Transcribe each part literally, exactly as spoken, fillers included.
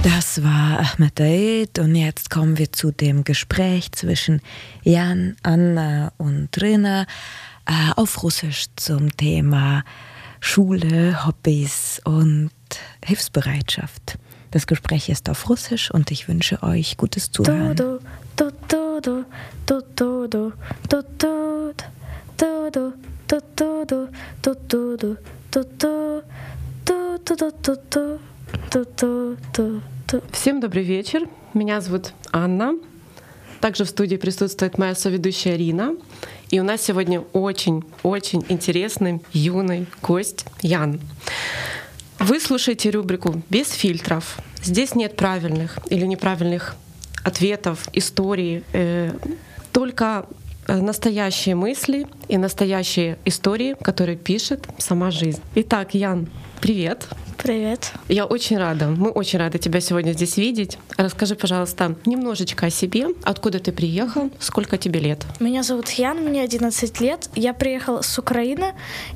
Das war Ahmed Daid und jetzt kommen wir zu dem Gespräch zwischen Jan, Anna und Rina äh, auf Russisch zum Thema Schule, Hobbys und Hilfsbereitschaft. Das Gespräch ist auf Russisch und ich wünsche euch gutes Zuhören. Всем добрый вечер. Меня зовут Анна. Также в студии присутствует моя соведущая Рина. И у нас сегодня очень-очень интересный юный гость Ян. Вы слушаете рубрику «Без фильтров». Здесь нет правильных или неправильных ответов, историй, э, только настоящие мысли и настоящие истории, которые пишет сама жизнь. Итак, Ян, привет. Привет. Я очень рада, мы очень рады тебя сегодня здесь видеть. Расскажи, пожалуйста, немножечко о себе. Откуда ты приехал? Сколько тебе лет? Меня зовут Ян, мне одиннадцать лет. Я приехал с Украины.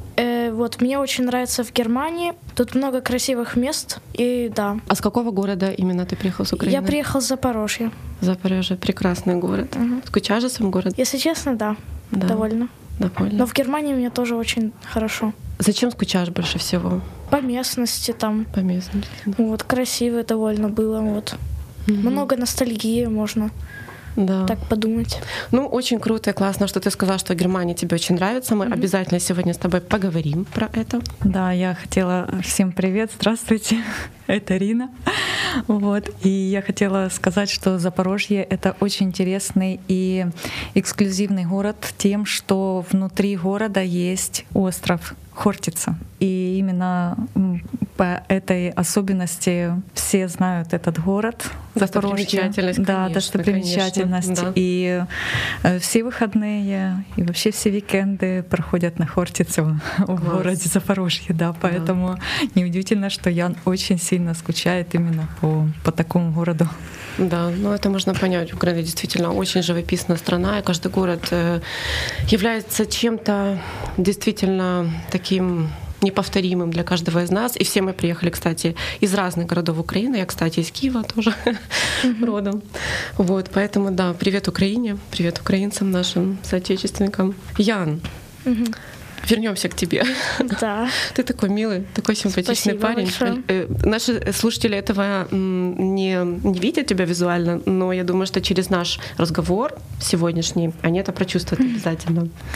Э, вот, мне очень нравится в Германии. Тут много красивых мест. И да. А с какого города именно ты приехал с Украины? Я приехал с Запорожья. Запорожье, прекрасный город. Угу. Скучаешь за своим городом? Если честно, да, да. довольно. Довольно. Но в Германии мне тоже очень хорошо. Зачем скучаешь больше всего? По местности там. По местности. Да. Вот, красиво довольно было. Вот. Угу. Много ностальгии можно. Да. Так подумать. Ну, очень круто и классно, что ты сказала, что Германия тебе очень нравится. Мы mm-hmm. обязательно сегодня с тобой поговорим про это. Да, я хотела... Всем привет, здравствуйте. Это Рина. Вот. И я хотела сказать, что Запорожье — это очень интересный и эксклюзивный город тем, что внутри города есть остров Хортица. И именно по этой особенности все знают этот город. Запорожье. Да, достопримечательность. Да. И все выходные и вообще все викенды проходят на Хортицу в городе Запорожье. Да, поэтому да. неудивительно, что Ян очень сильно скучает именно по, по такому городу. Да, ну это можно понять. Украина действительно очень живописная страна, и каждый город является чем-то действительно таким неповторимым для каждого из нас. И все мы приехали, кстати, из разных городов Украины. Я, кстати, из Киева тоже mm-hmm. родом. Вот, поэтому, да, привет Украине, привет украинцам, нашим соотечественникам. Ян, mm-hmm. вернемся к тебе. Да. Ты такой милый, такой симпатичный Спасибо парень. Большое. Наши слушатели этого не, не видят тебя визуально, но я думаю, что через наш разговор сегодняшний они это прочувствуют обязательно.